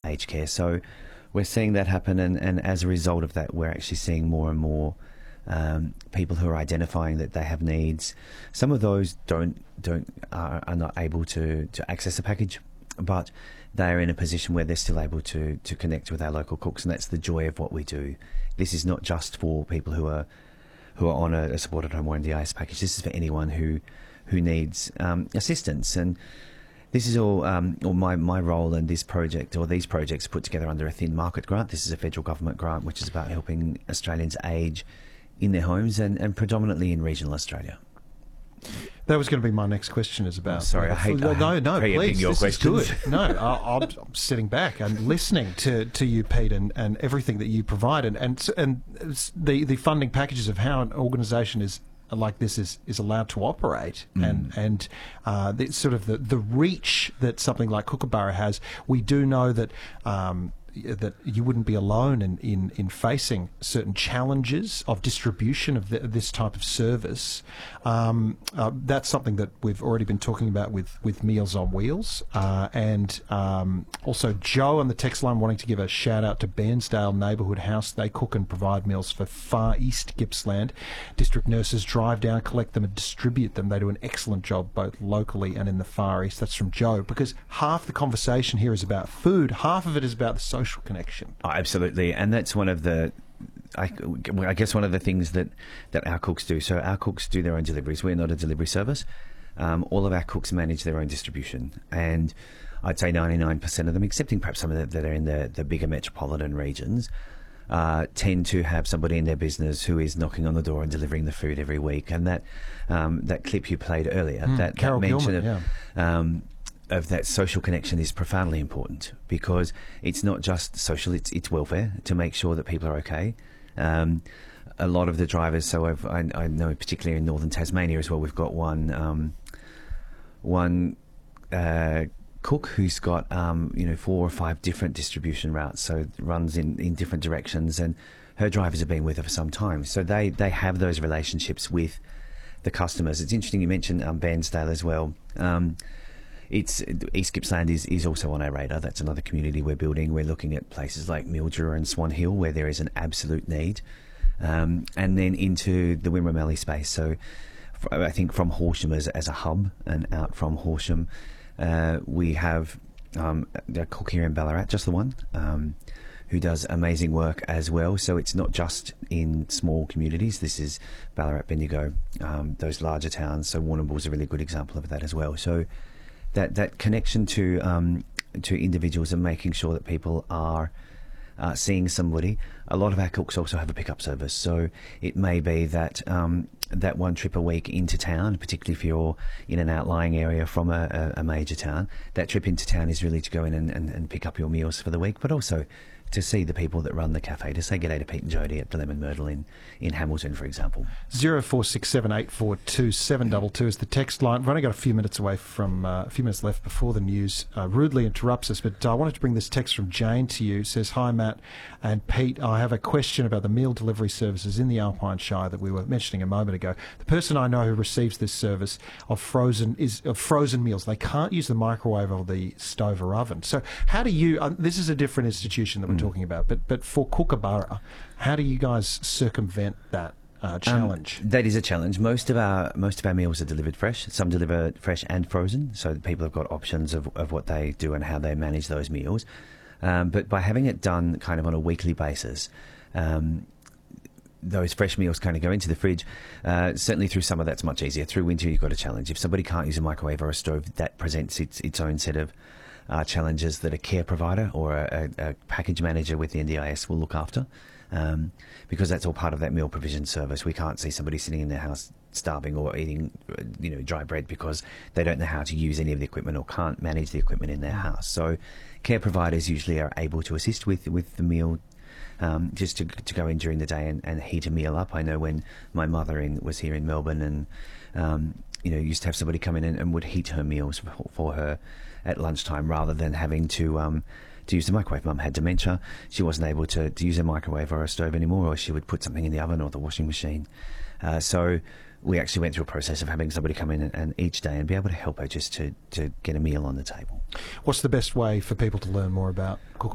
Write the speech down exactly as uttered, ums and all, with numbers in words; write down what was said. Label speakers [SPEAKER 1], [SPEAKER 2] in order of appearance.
[SPEAKER 1] aged care. So we're seeing that happen, and, and as a result of that, we're actually seeing more and more um, people who are identifying that they have needs. Some of those don't don't are, are not able to to access a package, but they are in a position where they're still able to to connect with our local cooks, and that's the joy of what we do. This is not just for people who are who are on a, a supported home or N D I S package. This is for anyone who who needs um, assistance. And this is all, um, or my, my role in this project, or these projects, put together under a Thin Market grant. This is a federal government grant which is about helping Australians age in their homes, and, and predominantly in regional Australia.
[SPEAKER 2] That was going to be my next question. Is about.
[SPEAKER 1] Oh, sorry, I hate.
[SPEAKER 2] No,
[SPEAKER 1] I
[SPEAKER 2] no,
[SPEAKER 1] hate
[SPEAKER 2] please.
[SPEAKER 1] Your
[SPEAKER 2] this
[SPEAKER 1] questions.
[SPEAKER 2] is good. No, I, I'm, I'm sitting back and listening to, to you, Pete, and, and everything that you provide, and and and the the funding packages of how an organisation is like this is, is allowed to operate, mm. and and uh, the, sort of the the reach that something like Kookaburra has. We do know that. Um, that you wouldn't be alone in, in, in facing certain challenges of distribution of, the, of this type of service. Um, uh, that's something that we've already been talking about with, with Meals on Wheels. Uh, and um, also Joe on the text line wanting to give a shout out to Bairnsdale Neighbourhood House. They cook and provide meals for Far East Gippsland. District nurses drive down, collect them and distribute them. They do an excellent job both locally and in the Far East. That's from Joe, because half the conversation here is about food, half of it is about the social connection.
[SPEAKER 1] Oh, absolutely, and that's one of the, I, I guess one of the things that, that our cooks do. So our cooks do their own deliveries. We're not a delivery service. Um, all of our cooks manage their own distribution, and I'd say ninety-nine percent of them, excepting perhaps some of them that are in the, the bigger metropolitan regions, uh, tend to have somebody in their business who is knocking on the door and delivering the food every week. And that um, that clip you played earlier, mm, that, that mention
[SPEAKER 2] Gilman,
[SPEAKER 1] of... Yeah. Um, of that social connection is profoundly important, because it's not just social, it's it's welfare, to make sure that people are okay. Um, a lot of the drivers, so I've, I, I know particularly in northern Tasmania as well, we've got one um, one uh, cook who's got um, you know four or five different distribution routes, so it runs in, in different directions, and her drivers have been with her for some time, so they, they have those relationships with the customers. It's interesting you mentioned um, Bairnsdale as well. Um, It's East Gippsland is, is also on our radar. That's another community we're building. We're looking at places like Mildura and Swan Hill, where there is an absolute need, um, and then into the Wimmera space. So I think from Horsham as, as a hub, and out from Horsham, uh, we have um, a cook here in Ballarat, just the one, um, who does amazing work as well. So it's not just in small communities. This is Ballarat, Bendigo, um, those larger towns. So Warrnambool is a really good example of that as well. So that that connection to um, to individuals and making sure that people are uh, seeing somebody. A lot of our cooks also have a pickup service, so it may be that um, that one trip a week into town, particularly if you're in an outlying area from a, a, a major town, that trip into town is really to go in and, and, and pick up your meals for the week, but also to see the people that run the cafe, to say g'day to Pete and Jody at the Lemon Myrtle in, in Hamilton, for example.
[SPEAKER 2] zero four six seven eight four two seven two two is the text line. We've only got a few minutes away from, uh, a few minutes left before the news uh, rudely interrupts us, but I wanted to bring this text from Jane to you. It says, hi Matt and Pete, I have a question about the meal delivery services in the Alpine Shire that we were mentioning a moment ago. The person I know who receives this service of frozen is of frozen meals, they can't use the microwave or the stove or oven. So how do you, uh, this is a different institution that we're mm. talking about, but but for Kookaburra, how do you guys circumvent that uh, challenge?
[SPEAKER 1] Um, that is a challenge. Most of our most of our meals are delivered fresh. Some deliver fresh and frozen, so people have got options of, of what they do and how they manage those meals. Um, but by having it done kind of on a weekly basis, um, those fresh meals kind of go into the fridge. Uh, certainly through summer, that's much easier. Through winter, you've got a challenge. If somebody can't use a microwave or a stove, that presents its its own set of Uh, challenges that a care provider or a, a, a package manager with the N D I S will look after, um, because that's all part of that meal provision service. We can't see somebody sitting in their house starving or eating, you know, dry bread because they don't know how to use any of the equipment or can't manage the equipment in their house. So care providers usually are able to assist with, with the meal, um, just to, to go in during the day and, and heat a meal up. I know when my mother in, was here in Melbourne and, um, you know, used to have somebody come in and, and would heat her meals for, for her at lunchtime rather than having to um, to use the microwave. Mum had dementia. She wasn't able to, to use a microwave or a stove anymore, or she would put something in the oven or the washing machine. Uh, so we actually went through a process of having somebody come in and, and each day and be able to help her just to, to get a meal on the table.
[SPEAKER 2] What's the best way for people to learn more about cooking?